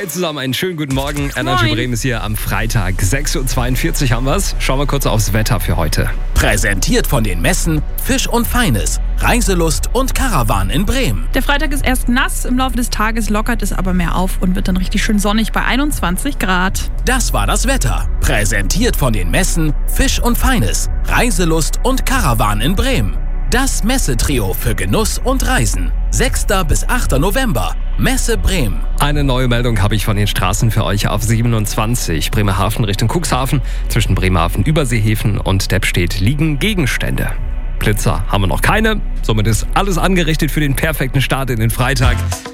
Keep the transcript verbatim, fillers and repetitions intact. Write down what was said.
Hi zusammen, einen schönen guten Morgen. Energy Moin. Bremen ist hier am Freitag. sechs Uhr zweiundvierzig haben wir's. Schauen wir kurz aufs Wetter für heute. Präsentiert von den Messen Fisch und Feines, Reiselust und Caravan in Bremen. Der Freitag ist erst nass, im Laufe des Tages lockert es aber mehr auf und wird dann richtig schön sonnig bei einundzwanzig Grad. Das war das Wetter. Präsentiert von den Messen Fisch und Feines, Reiselust und Caravan in Bremen. Das Messetrio für Genuss und Reisen. sechster bis achter November. Messe Bremen. Eine neue Meldung habe ich von den Straßen für euch auf siebenundzwanzig. Bremerhaven Richtung Cuxhaven. Zwischen Bremerhaven, Überseehäfen und Deppstedt liegen Gegenstände. Blitzer haben wir noch keine. Somit ist alles angerichtet für den perfekten Start in den Freitag.